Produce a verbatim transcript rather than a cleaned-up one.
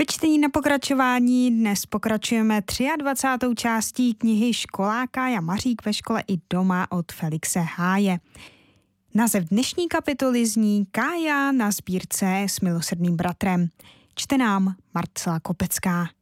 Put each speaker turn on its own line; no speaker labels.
Ve čtení na pokračování dnes pokračujeme dvacátou třetí částí knihy Školák Kája Mařík ve škole i doma od Felixe Háje. Název dnešní kapitoly zní Kája na sbírce s milosrdným bratrem. Čte nám Marcela Kopecká.